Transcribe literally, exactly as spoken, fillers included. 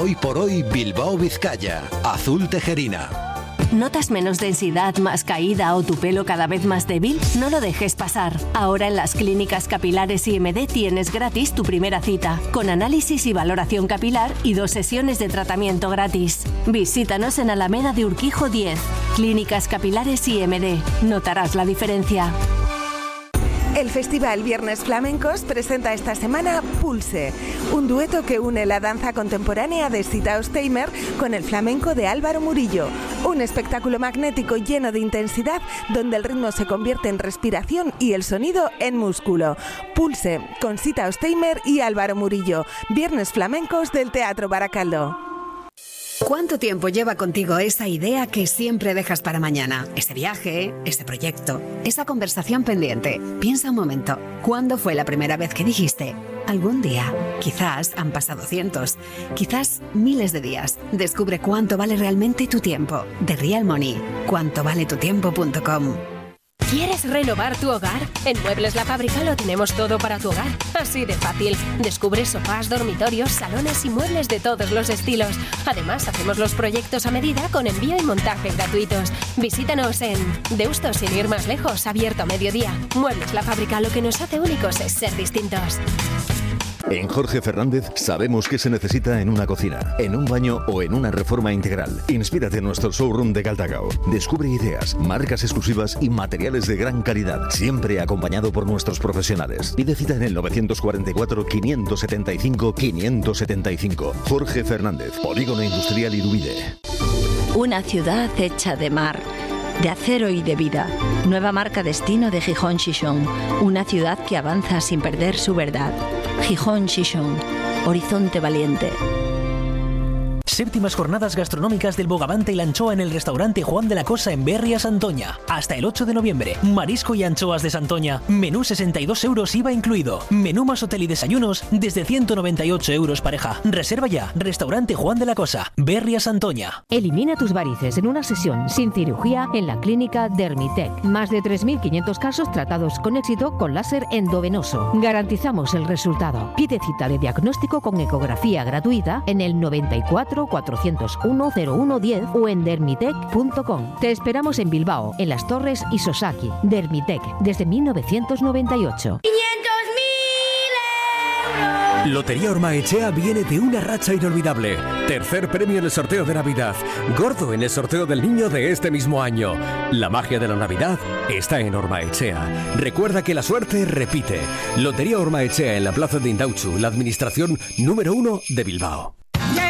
Hoy por hoy Bilbao Vizcaya. Azul Tejerina. ¿Notas menos densidad, más caída o tu pelo cada vez más débil? No lo dejes pasar. Ahora en las clínicas capilares I M D tienes gratis tu primera cita, con análisis y valoración capilar y dos sesiones de tratamiento gratis. Visítanos en Alameda de Urquijo diez. Clínicas Capilares I M D. Notarás la diferencia. El Festival Viernes Flamencos presenta esta semana Pulse, un dueto que une la danza contemporánea de Sita Osteimer con el flamenco de Álvaro Murillo. Un espectáculo magnético lleno de intensidad donde el ritmo se convierte en respiración y el sonido en músculo. Pulse, con Sita Osteimer y Álvaro Murillo. Viernes Flamencos del Teatro Baracaldo. ¿Cuánto tiempo lleva contigo esa idea que siempre dejas para mañana? Ese viaje, ese proyecto, esa conversación pendiente. Piensa un momento, ¿cuándo fue la primera vez que dijiste? Algún día. Quizás han pasado cientos, quizás miles de días. Descubre cuánto vale realmente tu tiempo. The Real Money. cuánto vale tu tiempo punto com. ¿Quieres renovar tu hogar? En Muebles La Fábrica lo tenemos todo para tu hogar. Así de fácil. Descubre sofás, dormitorios, salones y muebles de todos los estilos. Además, hacemos los proyectos a medida con envío y montaje gratuitos. Visítanos en Deusto, sin ir más lejos, abierto a mediodía. Muebles La Fábrica, lo que nos hace únicos es ser distintos. En Jorge Fernández sabemos qué se necesita en una cocina, en un baño o en una reforma integral. Inspírate en nuestro showroom de Galdacao. Descubre ideas, marcas exclusivas y materiales de gran calidad, siempre acompañado por nuestros profesionales. Pide cita en el novecientos cuarenta y cuatro, quinientos setenta y cinco, quinientos setenta y cinco. Jorge Fernández, Polígono Industrial Irubide. Una ciudad hecha de mar, de acero y de vida. Nueva marca destino de Gijón Xixón. Una ciudad que avanza sin perder su verdad. Gijón Xixón. Horizonte valiente. Séptimas jornadas gastronómicas del bogavante y la anchoa en el restaurante Juan de la Cosa en Berria, Santoña. Hasta el ocho de noviembre. Marisco y anchoas de Santoña. Menú sesenta y dos euros I V A incluido. Menú más hotel y desayunos desde ciento noventa y ocho euros pareja. Reserva ya. Restaurante Juan de la Cosa. Berria, Santoña. Elimina tus varices en una sesión sin cirugía en la clínica Dermitec. Más de tres mil quinientos casos tratados con éxito con láser endovenoso. Garantizamos el resultado. Pide cita de diagnóstico con ecografía gratuita en el noventa y cuatro, cuatrocientos uno, cero uno diez o en dermitec punto com. Te esperamos en Bilbao, en Las Torres y Sosaki. Dermitec, desde mil novecientos noventa y ocho. Lotería Ormaechea viene de una racha inolvidable. Tercer premio en el sorteo de Navidad. Gordo en el sorteo del niño de este mismo año. La magia de la Navidad está en Ormaechea. Recuerda que la suerte repite. Lotería Ormaechea en la plaza de Indauchu, la administración número uno de Bilbao.